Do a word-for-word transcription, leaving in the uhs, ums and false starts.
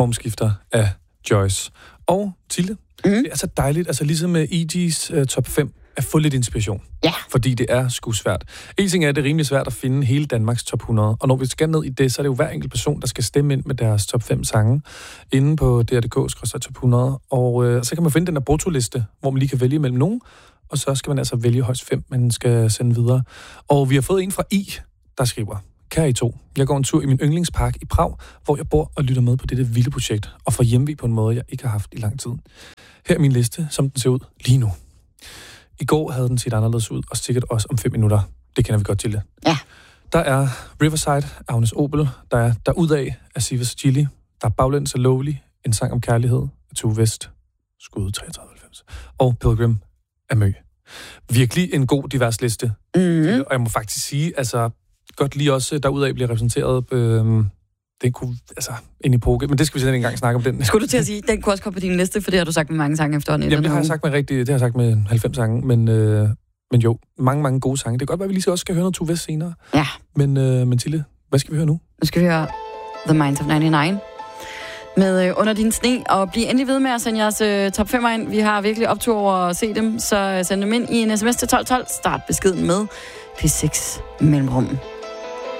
Formskifter af Joyce. Og Tilde, mm. det er så dejligt, altså ligesom med E G's uh, top fem, at få lidt inspiration. Ja. Fordi det er sgu svært. En ting er, at det er rimelig svært at finde hele Danmarks top hundrede. Og når vi skal ned i det, så er det jo hver enkelt person, der skal stemme ind med deres top fem sange inde på D R punktum D K skråstreg top hundrede. Og øh, så kan man finde den der brutoliste, hvor man lige kan vælge mellem nogen. Og så skal man altså vælge højst fem, man skal sende videre. Og vi har fået en fra I, der skriver: Kære I to, jeg går en tur i min yndlingspark i Prag, hvor jeg bor og lytter med på dette vilde projekt, og får hjemve på en måde, jeg ikke har haft i lang tid. Her er min liste, som den ser ud lige nu. I går havde den set anderledes ud, og sikkert også om fem minutter. Det kender vi godt til det. Ja. Der er Riverside, Agnes Obel. Der er Derudad af Sivas Chili. Der er Baglæns af Lovely, En sang om kærlighed af Tue West. Skud treogtredive halvfems. Og Pilgrim af Mø. Virkelig en god divers liste. Mm-hmm. Og jeg må faktisk sige, altså godt lige også Derudad bliver repræsenteret. Øh, det kunne, altså, en epoke. Men det skal vi slet ikke engang snakke om den. Skulle du til at sige, den kunne også komme på din liste, for det har du sagt med mange sange efterhånden. Jamen, det har jeg sagt med rigtig, det har jeg sagt med halvfems sange, men, øh, men jo, mange, mange gode sange. Det kan godt være, at vi lige også skal høre noget Tue West senere. Ja. Men, øh, men Tilde, hvad skal vi høre nu? Nu skal vi høre The Minds of nioghalvfems med øh, Under din sne, og bliv endelig ved med at sende jeres øh, top fem ind. Vi har virkelig optur over at se dem, så send dem ind i en sms til tolv tolv. Start beskeden med P seks mellemrum.